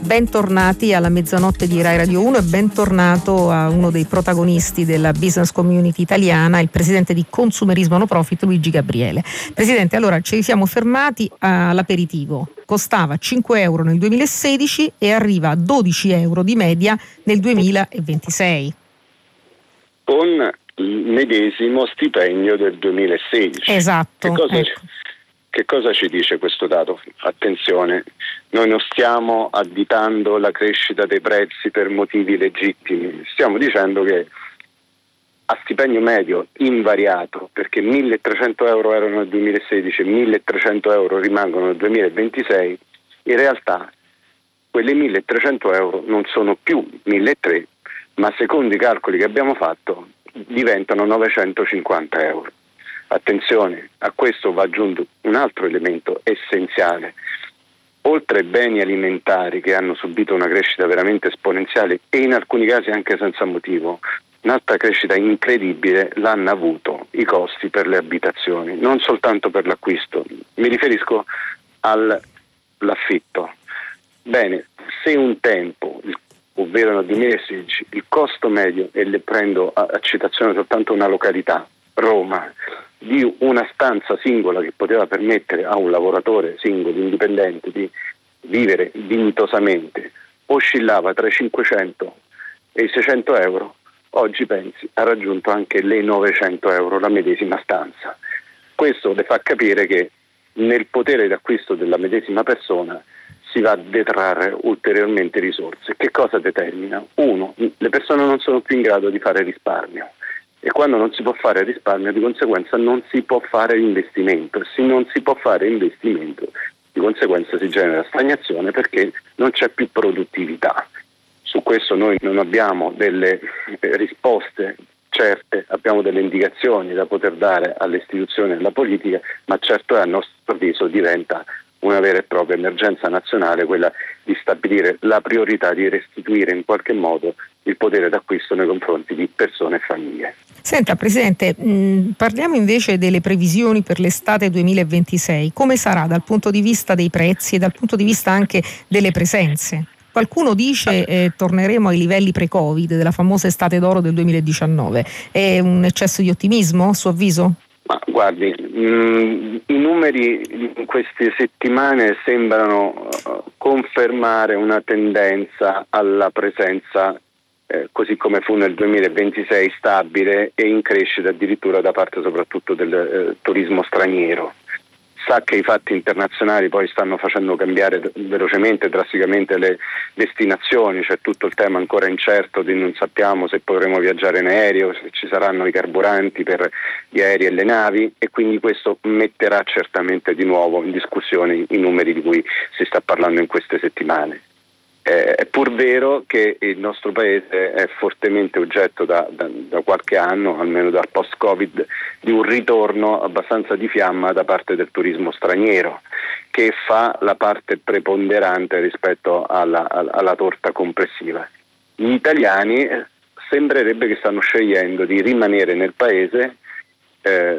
bentornati alla mezzanotte di Rai Radio 1 e bentornato a uno dei protagonisti della business community italiana, il presidente di Consumerismo No Profit, Luigi Gabriele. Presidente, allora ci siamo fermati all'aperitivo. Costava 5 euro nel 2016 e arriva a 12 euro di media nel 2026. Con il medesimo stipendio del 2016. Esatto. Che cosa ci dice questo dato? Attenzione, noi non stiamo additando la crescita dei prezzi per motivi legittimi, stiamo dicendo che a stipendio medio invariato, perché 1.300 euro erano nel 2016 e 1.300 euro rimangono nel 2026, in realtà quelle 1.300 euro non sono più 1.300, ma secondo i calcoli che abbiamo fatto diventano 950 euro. Attenzione, a questo va aggiunto un altro elemento essenziale. Oltre ai beni alimentari che hanno subito una crescita veramente esponenziale e in alcuni casi anche senza motivo, un'altra crescita incredibile l'hanno avuto i costi per le abitazioni, non soltanto per l'acquisto, mi riferisco all'affitto. Bene, se un tempo, ovvero nel 2016, il costo medio, e le prendo a citazione soltanto una località, Roma, di una stanza singola che poteva permettere a un lavoratore singolo, indipendente, di vivere dignitosamente, oscillava tra i 500 e i 600 euro, oggi pensi ha raggiunto anche le 900 euro la medesima stanza. Questo le fa capire che nel potere d'acquisto della medesima persona si va a detrarre ulteriormente risorse. Che cosa determina? Uno, le persone non sono più in grado di fare risparmio. E quando non si può fare risparmio, di conseguenza non si può fare investimento. Se non si può fare investimento, di conseguenza si genera stagnazione perché non c'è più produttività. Su questo noi non abbiamo delle risposte certe, abbiamo delle indicazioni da poter dare alle istituzioni e alla politica, ma certo a nostro avviso diventa una vera e propria emergenza nazionale quella di stabilire la priorità di restituire in qualche modo il potere d'acquisto nei confronti di persone e famiglie. Senta Presidente, parliamo invece delle previsioni per l'estate 2026. Come sarà dal punto di vista dei prezzi e dal punto di vista anche delle presenze? Qualcuno dice torneremo ai livelli pre-Covid della famosa estate d'oro del 2019. È un eccesso di ottimismo a suo avviso? Ma guardi, i numeri in queste settimane sembrano confermare una tendenza alla presenza, così come fu nel 2026, stabile e in crescita addirittura da parte soprattutto del turismo straniero. Sa che i fatti internazionali poi stanno facendo cambiare velocemente, drasticamente le destinazioni, c'è tutto il tema ancora incerto di non sappiamo se potremo viaggiare in aereo, se ci saranno i carburanti per gli aerei e le navi, e quindi questo metterà certamente di nuovo in discussione i numeri di cui si sta parlando in queste settimane. È pur vero che il nostro paese è fortemente oggetto da qualche anno, almeno dal post-Covid, di un ritorno abbastanza di fiamma da parte del turismo straniero, che fa la parte preponderante rispetto alla torta complessiva. Gli italiani sembrerebbe che stanno scegliendo di rimanere nel paese